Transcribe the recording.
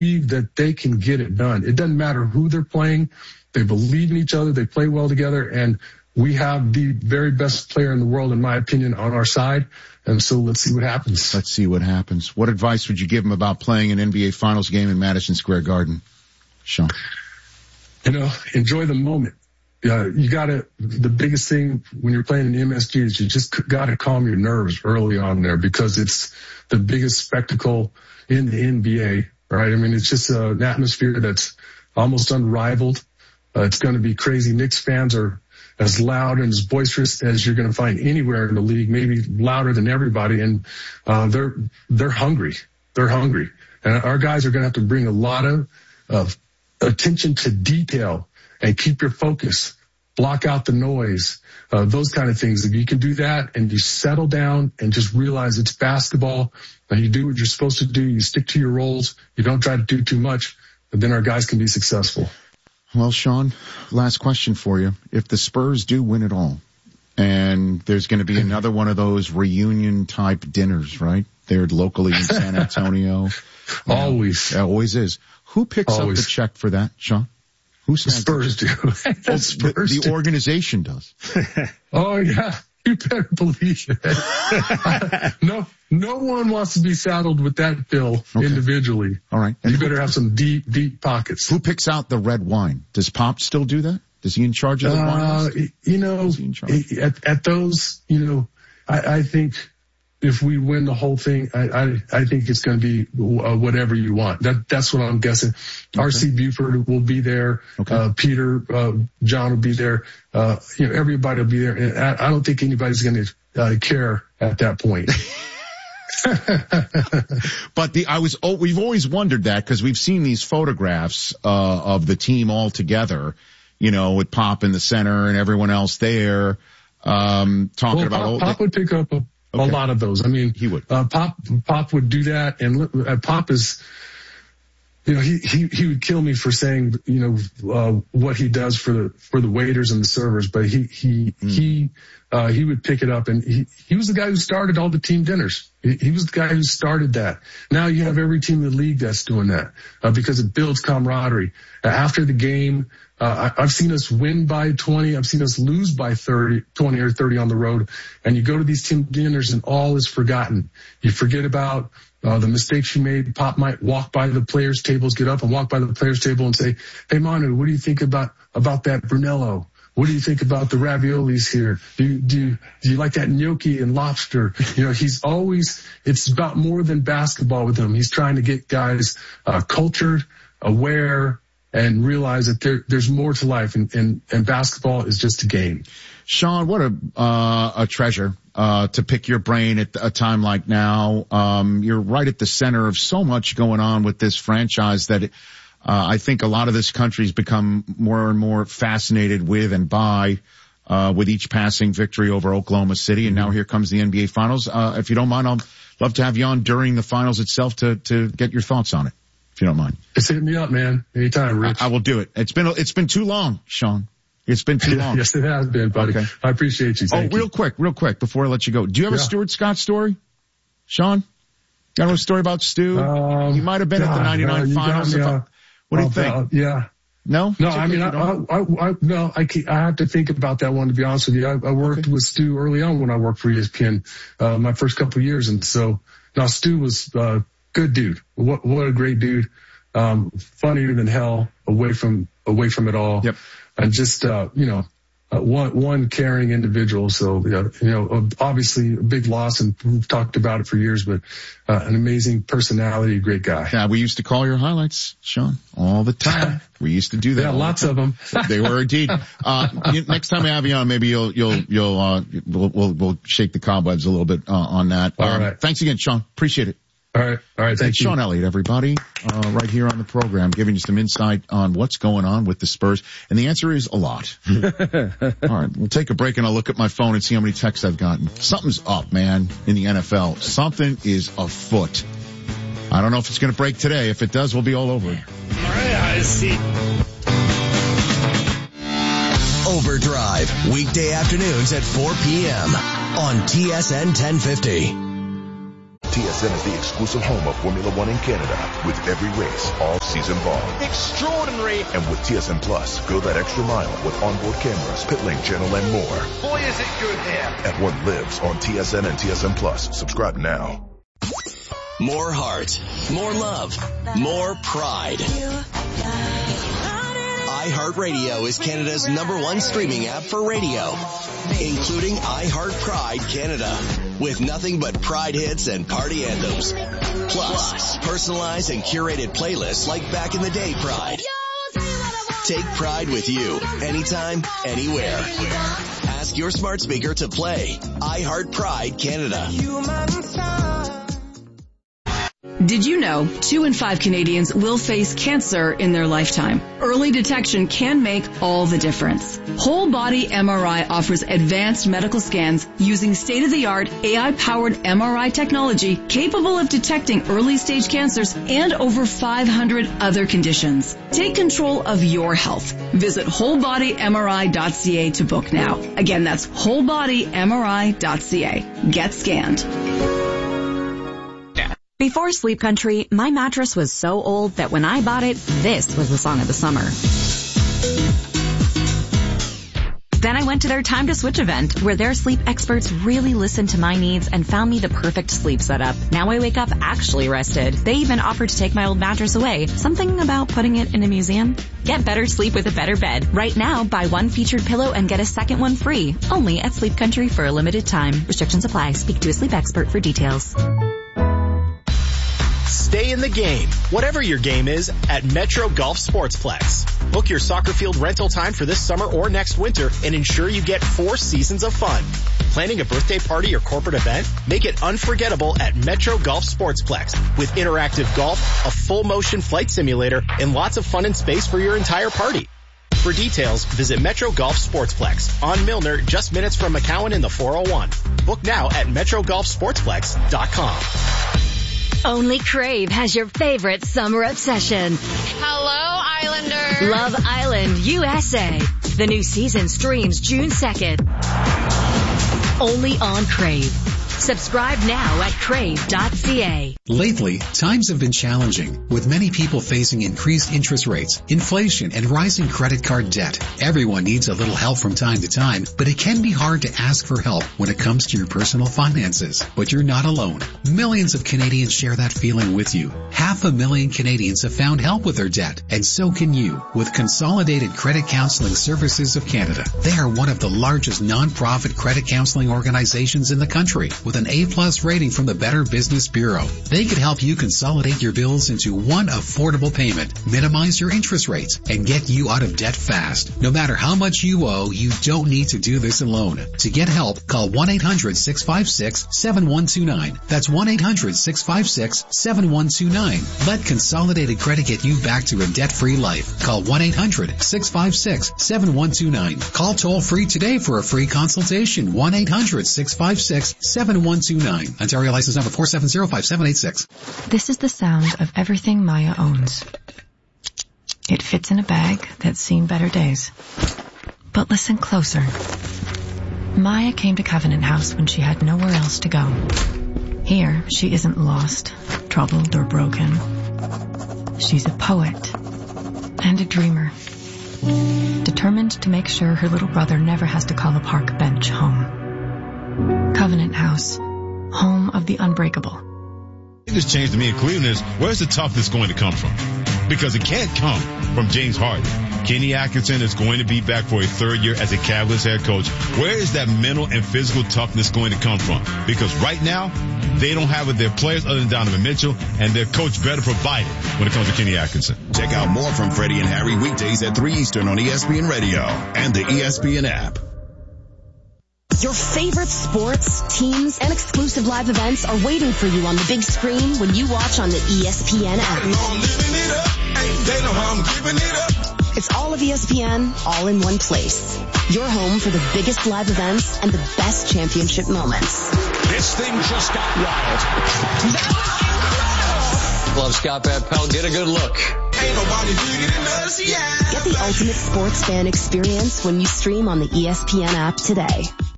that they can get it done. It doesn't matter who they're playing. They believe in each other. They play well together. And we have the very best player in the world, in my opinion, on our side. And so let's see what happens. Let's see what happens. What advice would you give them about playing an NBA Finals game in Madison Square Garden, Sean? Enjoy the moment. The biggest thing when you're playing in MSG is you just got to calm your nerves early on there, because it's the biggest spectacle in the NBA, right? I mean, it's just an atmosphere that's almost unrivaled. It's going to be crazy. Knicks fans are as loud and as boisterous as you're going to find anywhere in the league, maybe louder than everybody. And they're hungry. They're hungry. And our guys are going to have to bring a lot of attention to detail and keep your focus, block out the noise, those kind of things. If you can do that and you settle down and just realize it's basketball and you do what you're supposed to do, you stick to your roles, you don't try to do too much, and then our guys can be successful. Well, Sean, last question for you. If the Spurs do win it all, and there's going to be another one of those reunion-type dinners, right? They're locally in San Antonio. Always. It always is. Who picks up the check for that, Sean? The Spurs do. The organization does. Oh, yeah. You better believe it. No one wants to be saddled with that bill individually. All right. And you better have some deep pockets. Who picks out the red wine? Does Pop still do that? Is he in charge of the wine? At those, I think if we win the whole thing, I think it's going to be whatever you want. That's what I'm guessing. Okay. R.C. Buford will be there. Okay. Peter, John will be there. Everybody will be there. And I don't think anybody's going to care at that point. But we've always wondered that, because we've seen these photographs of the team all together, with Pop in the center and everyone else there, talking about Pop would pick up a lot of those. I mean, he would. Pop would do that, and Pop is, he would kill me for saying, what he does for the waiters and the servers, but he would pick it up, and he was the guy who started all the team dinners. He was the guy who started that. Now you have every team in the league that's doing that, because it builds camaraderie. After the game, I've seen us win by 20. I've seen us lose by 20 or 30 on the road. And you go to these team dinners and all is forgotten. You forget about the mistakes you made. Pop might walk by the players' tables, get up and walk by the players' table and say, "Hey, Manu, what do you think about that Brunello? What do you think about the raviolis here? Do you like that gnocchi and lobster?" It's about more than basketball with him. He's trying to get guys cultured, aware, and realize that there's more to life, and basketball is just a game. Sean, what a treasure to pick your brain at a time like now. You're right at the center of so much going on with this franchise that I think a lot of this country's become more and more fascinated with and by with each passing victory over Oklahoma City. And now here comes the NBA Finals. If you don't mind, I'll love to have you on during the finals itself to get your thoughts on it, if you don't mind. Just hit me up, man. Anytime, Rich. I will do it. It's been too long, Sean. It's been too long. Yes, it has been, buddy. Okay. I appreciate you. Thank you. Real quick, before I let you go. Do you have a Stuart Scott story, Sean? Got a story about Stu? He might have been at the 99 finals. What do you think? Yeah. No? I mean, I have to think about that one, to be honest with you. I worked with Stu early on when I worked for ESPN, my first couple of years. And so now Stu was a good dude. What a great dude. Funnier than hell, away from it all. Yep. And just, one caring individual. So, obviously a big loss, and we've talked about it for years, but an amazing personality, great guy. Yeah, we used to call your highlights, Sean, all the time. We used to do that. Yeah, lots of them. They were indeed. Next time we have you on, maybe we'll shake the cobwebs a little bit on that. All right. Thanks again, Sean. Appreciate it. All right. Thank you. Sean Elliott, everybody, right here on the program, giving you some insight on what's going on with the Spurs. And the answer is a lot. All right. We'll take a break and I'll look at my phone and see how many texts I've gotten. Something's up, man, in the NFL. Something is afoot. I don't know if it's going to break today. If it does, we'll be all over it. All right. I see. Overdrive, weekday afternoons at 4 p.m. on TSN 1050. TSN is the exclusive home of Formula One in Canada, with every race all season long. Extraordinary. And with TSN Plus, go that extra mile with onboard cameras, pit lane channel, and more. Boy, is it good here. F1 lives on TSN and TSN Plus. Subscribe now. More heart, more love, more pride. iHeartRadio is Canada's #1 streaming app for radio, including iHeart Pride Canada, with nothing but Pride hits and party anthems. Plus, personalized and curated playlists like Back in the Day Pride. Take Pride with you, anytime, anywhere. Ask your smart speaker to play iHeart Pride Canada. Did you know 2 in 5 Canadians will face cancer in their lifetime? Early detection can make all the difference. Whole Body MRI offers advanced medical scans using state-of-the-art AI-powered MRI technology capable of detecting early-stage cancers and over 500 other conditions. Take control of your health. Visit wholebodymri.ca to book now. Again, that's wholebodymri.ca. Get scanned. Before Sleep Country, my mattress was so old that when I bought it, this was the song of the summer. Then I went to their Time to Switch event, where their sleep experts really listened to my needs and found me the perfect sleep setup. Now I wake up actually rested. They even offered to take my old mattress away. Something about putting it in a museum? Get better sleep with a better bed. Right now, buy one featured pillow and get a second one free. Only at Sleep Country for a limited time. Restrictions apply. Speak to a sleep expert for details. Stay in the game, whatever your game is, at Metro Golf Sportsplex. Book your soccer field rental time for this summer or next winter and ensure you get 4 seasons of fun. Planning a birthday party or corporate event? Make it unforgettable at Metro Golf Sportsplex with interactive golf, a full motion flight simulator, and lots of fun and space for your entire party. For details, visit Metro Golf Sportsplex on Milner, just minutes from McCowan in the 401. Book now at MetroGolfSportsplex.com. Only Crave has your favorite summer obsession. Hello, Islander. Love Island, USA. The new season streams June 2nd. Only on Crave. Subscribe now at crave.ca. Lately, times have been challenging, with many people facing increased interest rates, inflation, and rising credit card debt. Everyone needs a little help from time to time, but it can be hard to ask for help when it comes to your personal finances. But you're not alone. Millions of Canadians share that feeling with you. 500,000 Canadians have found help with their debt, and so can you, with Consolidated Credit Counseling Services of Canada. They are one of the largest non-profit credit counseling organizations in the country, with an A+ rating from the Better Business Bureau. They could help you consolidate your bills into one affordable payment, minimize your interest rates, and get you out of debt fast. No matter how much you owe, you don't need to do this alone. To get help, call 1-800-656-7129. That's 1-800-656-7129. Let Consolidated Credit get you back to a debt-free life. Call 1-800-656-7129. Call toll-free today for a free consultation. 1-800-656-7129. Ontario license number 4705786. This is the sound of everything Maya owns. It fits in a bag that's seen better days. But listen closer. Maya came to Covenant House when she had nowhere else to go. Here, she isn't lost, troubled, or broken. She's a poet and a dreamer, determined to make sure her little brother never has to call a park bench home. Covenant House, home of the unbreakable. The biggest change to me in Cleveland is, where's the toughness going to come from? Because it can't come from James Harden. Kenny Atkinson is going to be back for a third year as a Cavaliers head coach. Where is that mental and physical toughness going to come from? Because right now, they don't have it. Their players other than Donovan Mitchell, and their coach better provide it when it comes to Kenny Atkinson. Check out more from Freddie and Harry weekdays at 3 Eastern on ESPN Radio and the ESPN app. Your favorite sports, teams, and exclusive live events are waiting for you on the big screen when you watch on the ESPN app. They know how I'm giving it up. It's all of ESPN, all in one place. Your home for the biggest live events and the best championship moments. This thing just got wild. Love Scott Van Pelt. Get a good look. Ain't nobody bigger than us, yeah. Get the ultimate sports fan experience when you stream on the ESPN app today.